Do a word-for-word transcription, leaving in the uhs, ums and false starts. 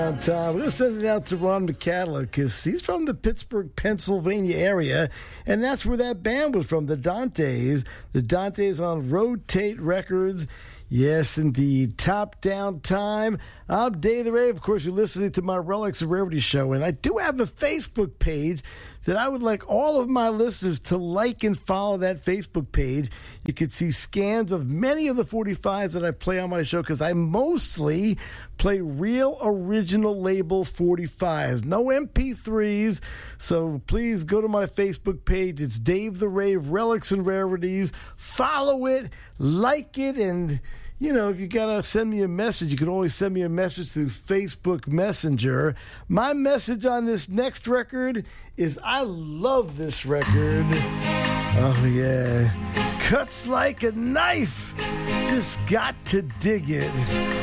Time. We're going to send it out to Ron McCadler because he's from the Pittsburgh, Pennsylvania area, and that's where that band was from, the Dantes. The Dantes on Rotate Records. Yes, indeed. Top Down Time. I'm Dave the Rave. Of course, you're listening to my Relics of Rarity show, and I do have a Facebook page that I would like all of my listeners to like and follow that Facebook page. You can see scans of many of the forty-fives that I play on my show because I mostly play real original label forty-fives, no M P threes. So please go to my Facebook page. It's Dave the Rave, Relics and Rarities. Follow it, like it, and you know, if you got to send me a message, you can always send me a message through Facebook Messenger. My message on this next record is I love this record. Oh, yeah. Cuts like a knife. Just got to dig it.